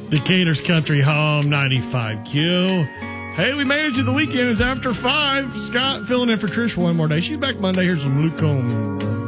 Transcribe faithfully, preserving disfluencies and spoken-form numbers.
Decatur's Country Home, ninety-five Q. Hey, we made it to the weekend. It's after five. Scott filling in for Trish one more day. She's back Monday. Here's some Luke Combs.